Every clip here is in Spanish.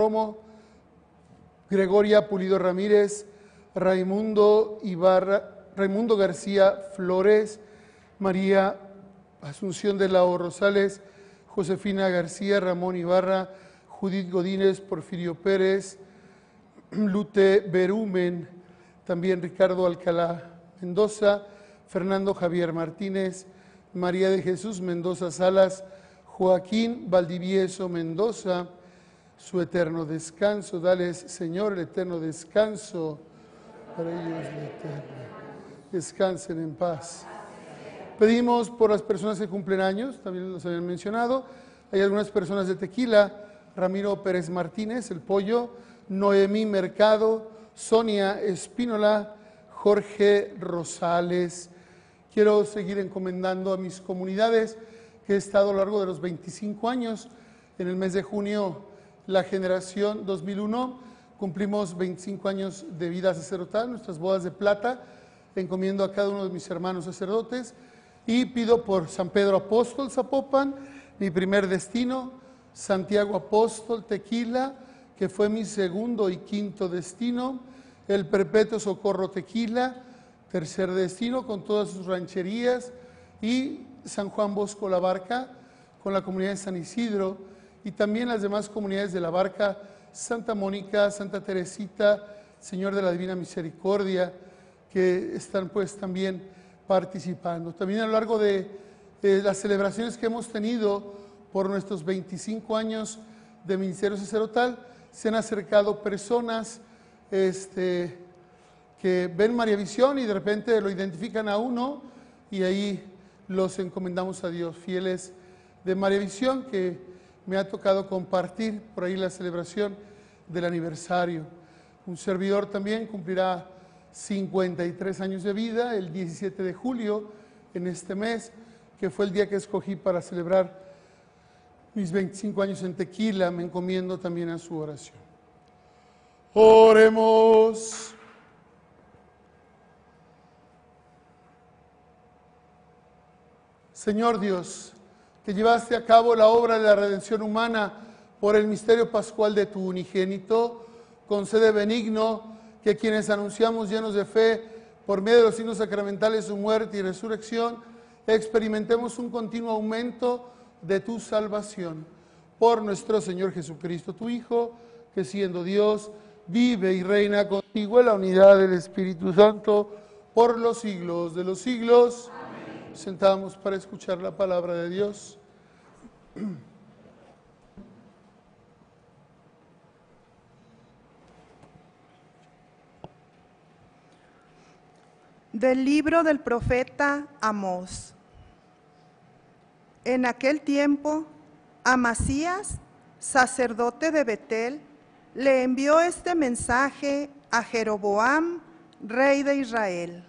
Romo, Gregoria Pulido Ramírez, Raimundo García Flores, María Asunción de la O Rosales, Josefina García, Ramón Ibarra, Judith Godínez, Porfirio Pérez, Lute Berumen, también Ricardo Alcalá Mendoza, Fernando Javier Martínez, María de Jesús Mendoza Salas, Joaquín Valdivieso Mendoza, su eterno descanso. Dales, Señor, el eterno descanso para ellos, el eterno. Descansen en paz. Pedimos por las personas que cumplen años, también los habían mencionado. Hay algunas personas de Tequila: Ramiro Pérez Martínez, El Pollo, Noemí Mercado, Sonia Espínola, Jorge Rosales. Quiero seguir encomendando a mis comunidades que he estado a lo largo de los 25 años. En el mes de junio, la generación 2001, cumplimos 25 años de vida sacerdotal, nuestras bodas de plata. Encomiendo a cada uno de mis hermanos sacerdotes y pido por San Pedro Apóstol Zapopan, mi primer destino, Santiago Apóstol Tequila, que fue mi segundo y quinto destino, el Perpetuo Socorro Tequila, tercer destino con todas sus rancherías, y San Juan Bosco La Barca con la comunidad de San Isidro, y también las demás comunidades de La Barca, Santa Mónica, Santa Teresita, Señor de la Divina Misericordia, que están pues también participando. También a lo largo de las celebraciones que hemos tenido por nuestros 25 años de ministerio sacerdotal, se han acercado personas que ven María Visión y de repente lo identifican a uno, y ahí los encomendamos a Dios. Fieles de María Visión, que me ha tocado compartir por ahí la celebración del aniversario. Un servidor también cumplirá 53 años de vida el 17 de julio, en este mes, que fue el día que escogí para celebrar mis 25 años en Tequila. Me encomiendo también a su oración. Oremos. Señor Dios, que llevaste a cabo la obra de la redención humana por el misterio pascual de tu unigénito, concede benigno que quienes anunciamos llenos de fe, por medio de los signos sacramentales, su muerte y resurrección, experimentemos un continuo aumento de tu salvación. Por nuestro Señor Jesucristo, tu Hijo, que siendo Dios, vive y reina contigo en la unidad del Espíritu Santo, por los siglos de los siglos. Amén. Sentamos para escuchar la palabra de Dios. Del libro del profeta Amós. En aquel tiempo, Amasías, sacerdote de Betel, le envió este mensaje a Jeroboam, rey de Israel.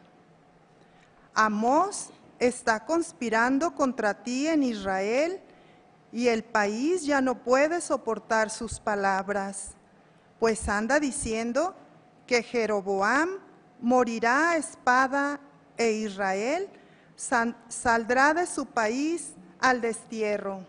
Amós está conspirando contra ti en Israel, y el país ya no puede soportar sus palabras, pues anda diciendo que Jeroboam morirá a espada e Israel saldrá de su país al destierro.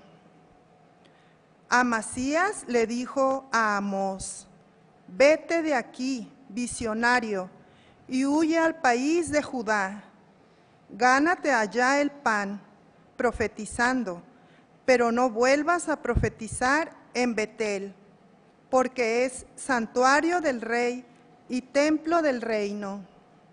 Amasías le dijo a Amós: vete de aquí, visionario, y huye al país de Judá. Gánate allá el pan, profetizando, pero no vuelvas a profetizar en Betel, porque es santuario del rey y templo del reino.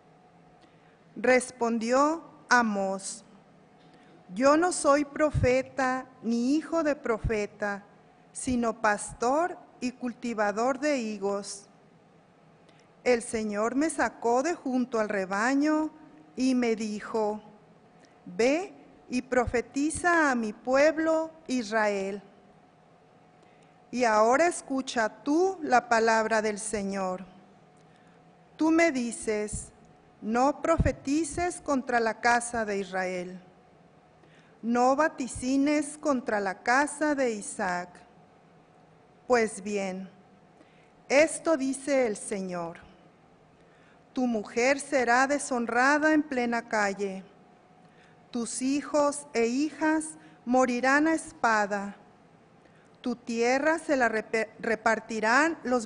Respondió Amós: yo no soy profeta ni hijo de profeta, sino pastor y cultivador de higos. El Señor me sacó de junto al rebaño y me dijo: ve y profetiza a mi pueblo Israel. Y ahora escucha tú la palabra del Señor. Tú me dices: no profetices contra la casa de Israel. No vaticines contra la casa de Isaac. Pues bien, esto dice el Señor: tu mujer será deshonrada en plena calle, tus hijos e hijas morirán a espada, Tu tierra se la repartirán los